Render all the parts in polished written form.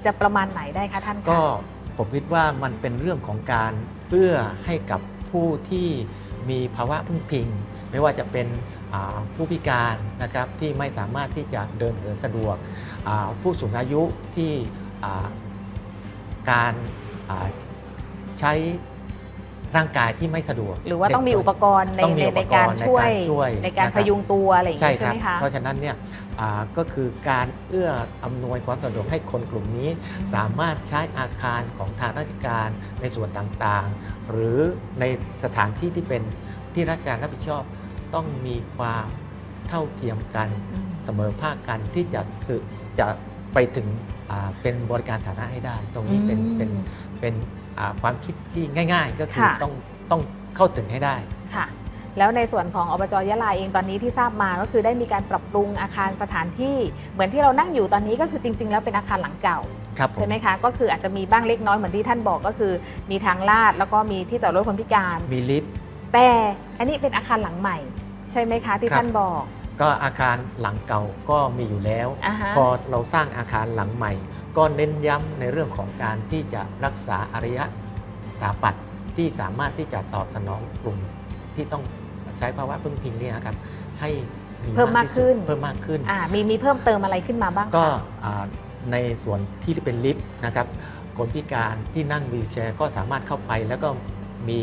จะประมาณไหนได้คะท่านคะก็ผมคิดว่ามันเป็นเรื่องของการเอื้อให้กับผู้ที่มีภาวะพึ่งพิงไม่ว่าจะเป็นผู้พิการนะครับที่ไม่สามารถที่จะเดินเหินสะดวกผู้สูงอายุที่การใช้ร่างกายที่ไม่สะดวกหรือว่าต้องมีอุปกรณ์ในการช่วยในการพยุงตัวอะไรอย่างนี้ใช่ไหมคะเพราะฉะนั้นเนี่ยก็คือการเอื้ออำนวยความสะดวกให้คนกลุ่มนี้สามารถใช้อาคารของทางราชการในส่วนต่างๆหรือในสถานที่ที่เป็นที่ราชการรับผิดชอบต้องมีความเท่าเทียมกันเสมอภาคกันที่จะไปถึงเป็นบริการสาธารณะให้ได้ตรงนี้เป็นความคิดที่ง่ายๆก็คือต้องเข้าถึงให้ได้ค่ะแล้วในส่วนของอบจ.ยะลาเองตอนนี้ที่ทราบมาก็คือได้มีการปรับปรุงอาคารสถานที่เหมือนที่เรานั่งอยู่ตอนนี้ก็คือจริงๆแล้วเป็นอาคารหลังเก่าใช่ไหมคะก็คืออาจจะมีบ้างเล็กน้อยเหมือนที่ท่านบอกก็คือมีทางลาดแล้วก็มีที่จอดรถคนพิการมีลิฟต์แต่อันนี้เป็นอาคารหลังใหม่ใช่ไหมคะที่ท่านบอกก็อาคารหลังเก่าก็มีอยู่แล้วพอเราสร้างอาคารหลังใหม่ก็เน้นย้ำในเรื่องของการที่จะรักษาอารยสถาปัตย์ที่สามารถที่จะตอบสนองกลุ่มที่ต้องใช้ภาวะพึ่งพิงนี่นะครับให้เพิ่มมากขึ้นมีเพิ่มเติมอะไรขึ้นมาบ้างก็ในส่วนที่เป็นลิฟต์นะครับคนพิการที่นั่งวีลแชร์ก็สามารถเข้าไปแล้วก็มี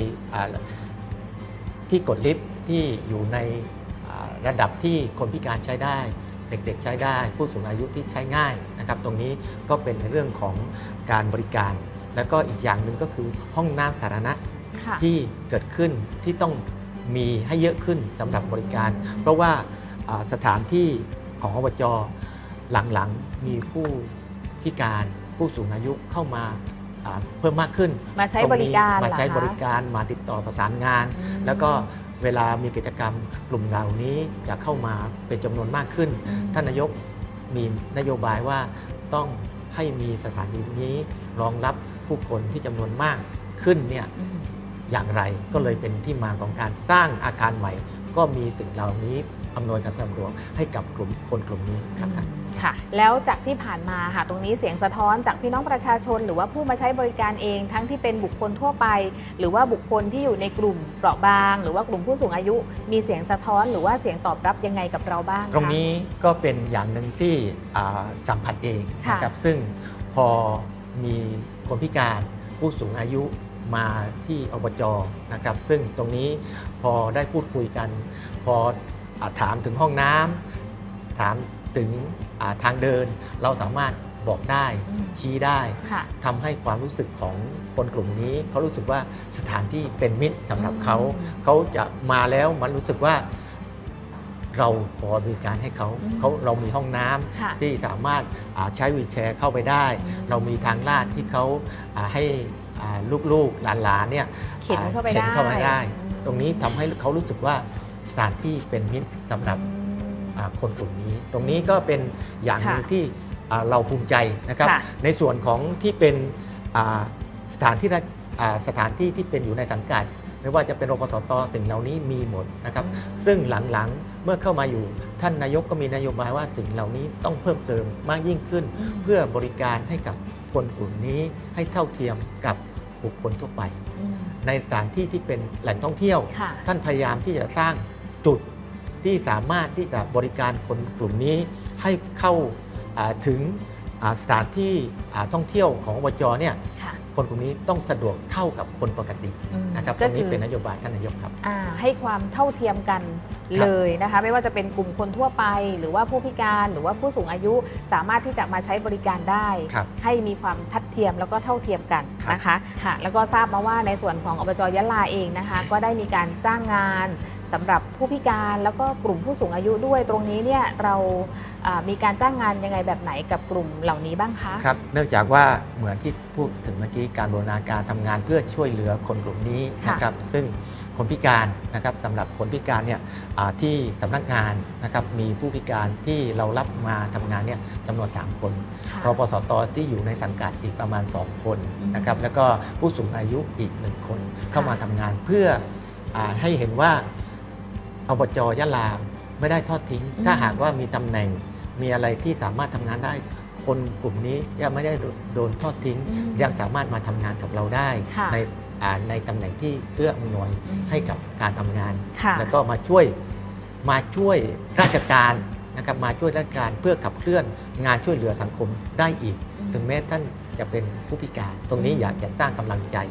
ที่กดลิฟต์ที่อยู่ในระดับที่คนพิการใช้ได้เด็กๆใช้ได้ผู้สูงอายุที่ใช้ง่ายนะครับตรงนี้ก็เป็นในเรื่องของการบริการแล้วก็อีกอย่างหนึ่งก็คือห้องน้ำสาธารณะที่เกิดขึ้นที่ต้องมีให้เยอะขึ้นสำหรับบริการเพราะว่าสถานที่ของอบจ.หลังๆมีผู้พิการผู้สูงอายุเข้ามาเพิ่มมากขึ้นมาใช้บริการมาติดต่อประสานงานแล้วก็เวลามีกิจกรรมกลุ่มเหล่านี้จะเข้ามาเป็นจำนวนมากขึ้นท่านนายกมีนโยบายว่าต้องให้มีสถานที่นี้รองรับผู้คนที่จำนวนมากขึ้นเนี่ยอย่างไรก็เลยเป็นที่มาของการสร้างอาคารใหม่ก็มีสิ่งเหล่านี้อำนวยความสะดวกให้กับกลุ่มคนกลุ่มนี้ครับค่ะแล้วจากที่ผ่านมาค่ะตรงนี้เสียงสะท้อนจากพี่น้องประชาชนหรือว่าผู้มาใช้บริการเองทั้งที่เป็นบุคคลทั่วไปหรือว่าบุคคลที่อยู่ในกลุ่มเปราะบางหรือว่ากลุ่มผู้สูงอายุมีเสียงสะท้อนหรือว่าเสียงตอบรับยังไงกับเราบ้างตรงนี้ก็เป็นอย่างหนึ่งที่สัมผัสเองนะครับซึ่งพอมีคนพิการผู้สูงอายุมาที่อบจ.นะครับซึ่งตรงนี้พอได้พูดคุยกันพอถามถึงห้องน้ำถามถึงทางเดินเราสามารถบอกได้ชี้ได้ทำให้ความรู้สึกของคนกลุ่มนี้เขารู้สึกว่าสถานที่เป็นมิตรสำหรับเขาจะมาแล้วมันรู้สึกว่าเราขอบริการให้เรามีห้องน้ำที่สามารถใช้วีลแชร์เข้าไปได้เรามีทางลาดที่เขาให้ลูกๆหลานๆเนี่ยเข็นเข้าไปได้ตรงนี้ทำให้เขารู้สึกว่าสถานที่เป็นมิตรสำหรับคนกลุ่มนี้ตรงนี้ก็เป็นอย่างหนึ่งที่เราภูมิใจนะครับในส่วนของที่เป็นสถานที่ที่เป็นอยู่ในสังกัดไม่ว่าจะเป็นรปสต.สิ่งเหล่านี้มีหมดนะครับซึ่งหลังๆเมื่อเข้ามาอยู่ท่านนายกก็มีนโยบายว่าสิ่งเหล่านี้ต้องเพิ่มเติมมากยิ่งขึ้นเพื่อบริการให้กับคนกลุ่มนี้ให้เท่าเทียมกับบุคคลทั่วไปในสถานที่ที่เป็นแหล่งท่องเที่ยวท่านพยายามที่จะสร้างจุดที่สามารถที่จะบริการคนกลุ่มนี้ให้เข้าถึงสถานที่ท่องเที่ยวของอบจ.เนี่ยคนกลุ่มนี้ต้องสะดวกเท่ากับคนปกตินะครับตรงนี้เป็นนโยบายท่านนายกครับให้ความเท่าเทียมกันเลยนะคะไม่ว่าจะเป็นกลุ่มคนทั่วไปหรือว่าผู้พิการหรือว่าผู้สูงอายุสามารถที่จะมาใช้บริการได้ให้มีความทัดเทียมแล้วก็เท่าเทียมกันนะคะค่ะแล้วก็ทราบมาว่าในส่วนของอบจ.ยะลาเองนะคะก็ได้มีการจ้างงานสำหรับผู้พิการแล้วก็กลุ่มผู้สูงอายุด้วยตรงนี้เนี่ยเรามีการจ้างงานยังไงแบบไหนกับกลุ่มเหล่านี้บ้างคะครับเนื่องจากว่าเหมือนที่พูดถึงเมื่อกี้การบูรณาการทำงานเพื่อช่วยเหลือคนกลุ่มนี้นะครับซึ่งคนพิการนะครับสำหรับคนพิการเนี่ยที่สำนักงานนะครับมีผู้พิการที่เรารับมาทำงานเนี่ยจำนวน3 คนรปสต.ที่อยู่ในสังกัดอีกประมาณ2 คนนะครับแล้วก็ผู้สูงอายุอีก1 คนเข้ามาทำงานเพื่อให้เห็นว่าอบจ.ยะลาไม่ได้ทอดทิ้งถ้าหากว่ามีตำแหน่งมีอะไรที่สามารถทำงานได้คคนกลุ่มนี้ยังไม่ได้โดนทอดทิ้งยังสามารถมาทำงานกับเราได้ในตำแหน่งที่เอื้ออำนวยให้กับการทำงานแล้วก็มาช่วยราชการนะครับมาช่วยราชการเพื่อขับเคลื่อนงานช่วยเหลือสังคมได้อีกถึงแม้ท่านจะเป็นผู้พิการตรงนี้อยากจะสร้างกำลังใจ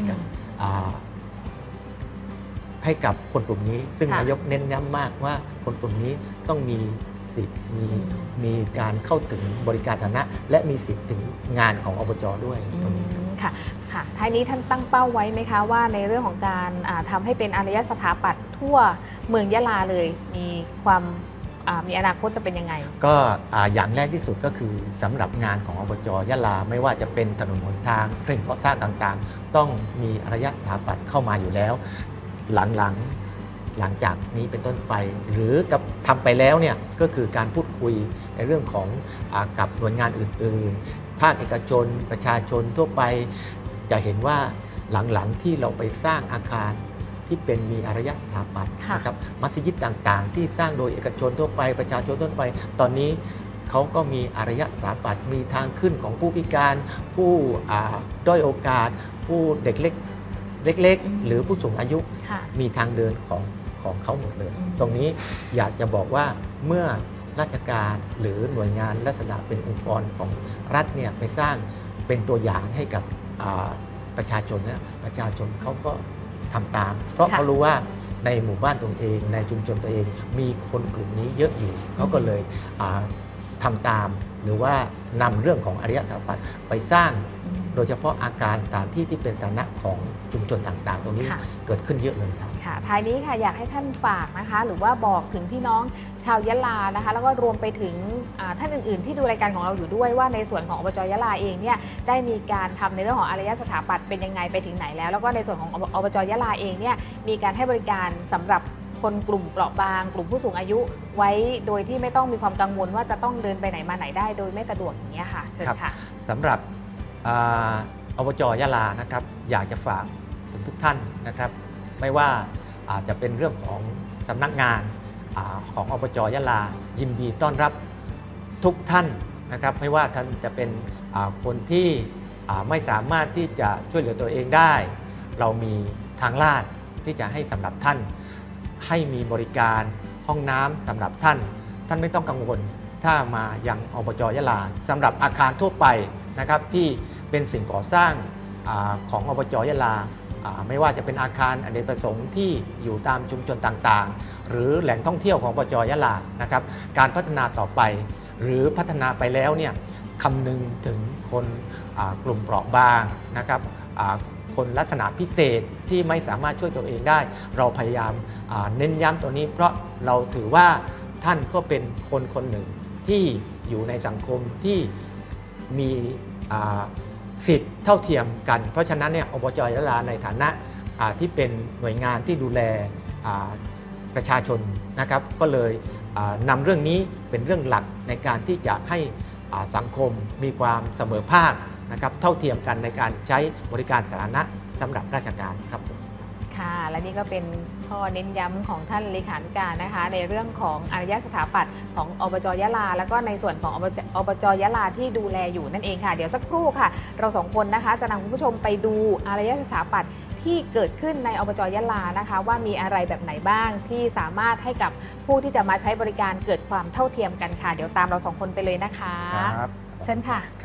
ให้กับคนกลุ่มนี้ซึ่งนายกเน้นย้ำมากว่าคนกลุ่มนี้ต้องมีสิทธิ์มีการเข้าถึงบริการสาธารณะและมีสิทธิ์ถึงงานของอบจด้วยตรงนี้ค่ะค่ะท้ายนี้ท่านตั้งเป้าไว้ไหมคะว่าในเรื่องของการทำให้เป็นอารยสถาปัตย์ทั่วเมืองยะลาเลยมีอนาคตจะเป็นยังไงก็อย่างแรกที่สุดก็คือสำหรับงานของอบจยะลาไม่ว่าจะเป็นถนนหนทางเครื่องก่อสร้างต่างๆต้องมีอารยสถาปัตย์เข้ามาอยู่แล้วหลังจากนี้เป็นต้นไปหรือกับทำไปแล้วเนี่ยก็คือการพูดคุยในเรื่องของกับหน่วยงานอื่นๆภาคเอกชนประชาชนทั่วไปจะเห็นว่าหลังๆที่เราไปสร้างอาคารที่เป็นมีอารยสถาปัตย์นะครับมัสยิดต่างๆที่สร้างโดยเอกชนทั่วไปประชาชนทั่วไปตอนนี้เขาก็มีอารยสถาปัตย์มีทางขึ้นของผู้พิการผู้ด้อยโอกาสผู้เด็กเล็กหรือผู้สูงอายุมีทางเดินของเขาหมดเลยตรงนี้อยากจะบอกว่าเมื่อราชการหรือหน่วยงานลักษณะเป็นองค์กรของรัฐเนี่ยไปสร้างเป็นตัวอย่างให้กับประชาชนนะประชาชนเขาก็ทำตามเพราะเขารู้ว่าในหมู่บ้านตัวเองในชุมชนตัวเองมีคนกลุ่มนี้เยอะอยู่เขาก็เลยทำตามหรือว่านำเรื่องของอารยสถาปัตย์ไปสร้างโดยเฉพาะอาการสถานที่ที่เป็นสถานะของชุมชนต่างๆตรงนี้เกิดขึ้นเยอะเลยครับค่ะท้ายนี้ค่ะอยากให้ท่านฝากนะคะหรือว่าบอกถึงพี่น้องชาวยะลานะคะแล้วก็รวมไปถึงท่านอื่นๆที่ดูรายการของเราอยู่ด้วยว่าในส่วนของอบจยะลาเองเนี่ยได้มีการทำในเรื่องของอารยสถาปัตย์เป็นยังไงไปถึงไหนแล้วก็ในส่วนของอบจยะลาเองเนี่ยมีการให้บริการสำหรับคนกลุ่มเปราะบางกลุ่มผู้สูงอายุไว้โดยที่ไม่ต้องมีความกังวลว่าจะต้องเดินไปไหนมาไหนได้โดยไม่สะดวกอย่างนี้ค่ะเชิญค่ะสำหรับอบจยะลานะครับอยากจะฝากถึงทุกท่านนะครับไม่ว่าจะเป็นเรื่องของสำนักงานของอบจยะลายินดีต้อนรับทุกท่านนะครับไม่ว่าท่านจะเป็นคนที่ไม่สามารถที่จะช่วยเหลือตัวเองได้เรามีทางลาดที่จะให้สำหรับท่านให้มีบริการห้องน้ำสำหรับท่านไม่ต้องกังวลถ้ามายังอบจยะลาสำหรับอาคารทั่วไปนะครับที่เป็นสิ่งก่อสร้างของอบจยะลาไม่ว่าจะเป็นอาคารอเนกประสงค์ที่อยู่ตามชุมชนต่างๆหรือแหล่งท่องเที่ยวของอบจยะลานะครับการพัฒนาต่อไปหรือพัฒนาไปแล้วเนี่ยคำนึงถึงคนกลุ่มเปราะบางนะครับคนลักษณะพิเศษที่ไม่สามารถช่วยตัวเองได้เราพยายามเน้นย้ำตัวนี้เพราะเราถือว่าท่านก็เป็นคนหนึ่งที่อยู่ในสังคมที่มีสิทธิ์เท่าเทียมกันเพราะฉะนั้นเนี่ยอบจยะลาในฐานะที่เป็นหน่วยงานที่ดูแลประชาชนนะครับก็เลยนำเรื่องนี้เป็นเรื่องหลักในการที่จะให้สังคมมีความเสมอภาคนะครับเท่าเทียมกันในการใช้บริการสาธารณะสำหรับราชการครับค่ะและนี่ก็เป็นข้อเน้นย้ำของท่านเลขาธิการนะคะในเรื่องของอารยสถาปัตย์ของอบจยะลาแล้วก็ในส่วนของอบจยะลาที่ดูแลอยู่นั่นเองค่ะเดี๋ยวสักครู่ค่ะเราสองคนนะคะจะนำคุณผู้ชมไปดูอารยสถาปัตย์ที่เกิดขึ้นในอบจยะลานะคะว่ามีอะไรแบบไหนบ้างที่สามารถให้กับผู้ที่จะมาใช้บริการเกิดความเท่าเทียมกันค่ะเดี๋ยวตามเราสองคนไปเลยนะคะเชิญค่ะ